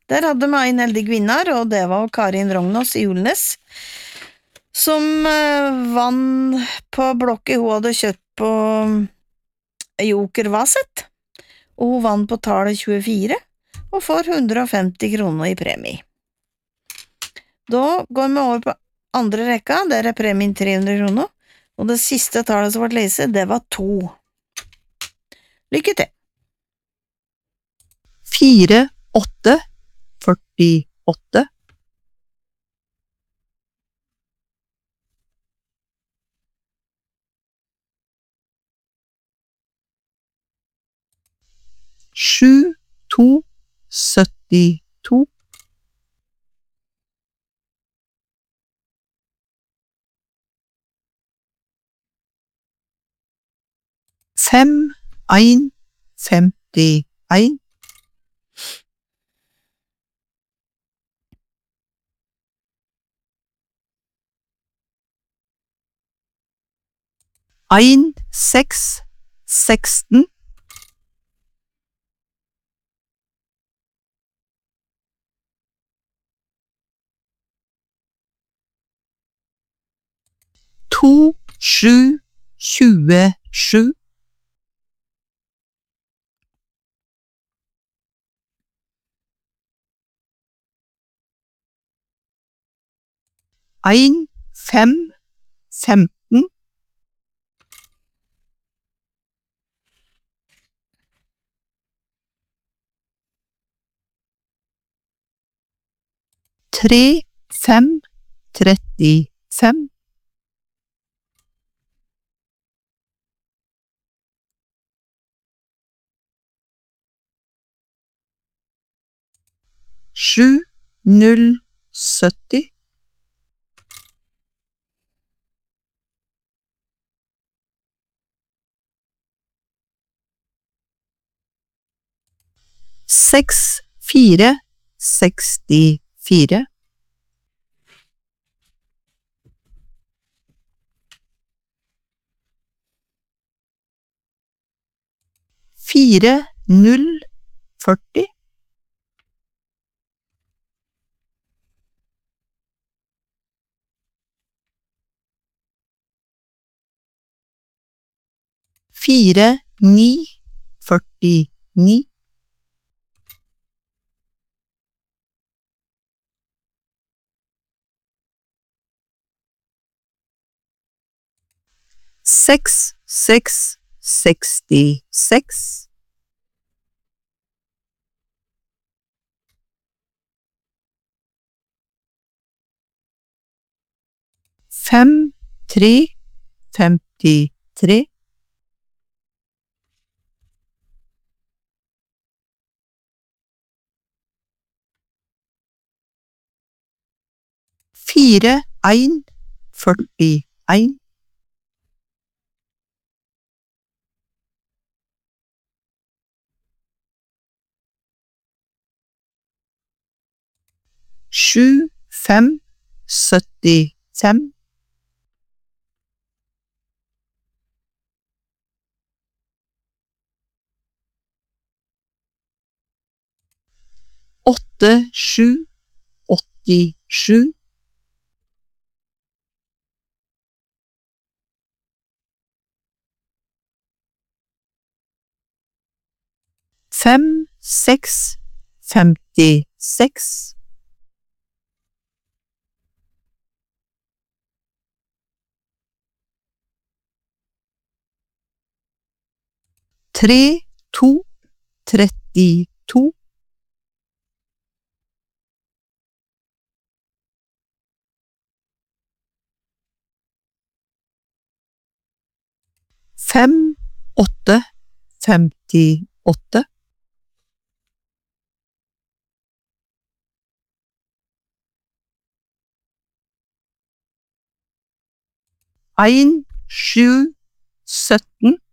Der hadde vi en heldig vinner, og det var Karin Rognås i Olnes, som vann på blokket hun hadde kjøpt på Joker Vaset, og hun vann på tallet 24, og får 150 kroner i premie. Da går vi over på andre rekka, der premien 300 kroner, og det siste tallet som ble lese, det var 2. Lykke til! 4, 8, 48. 7, 2, 72. 5, 1, 51. 1, 6, 16. 2, 7, 27. 1, 5, 15. 3, 5, 35. 7, 0, 70. 6, 4, 64. 4, 0, 40. 4, 9, 49. 6, 6, 66. 5, 3, 53. 4, 1, 41. 7, 5, 75. 8, 7, 87. 5, 6, 56. 3, 2, 32. 5, 8, 58. 1, 7, 17.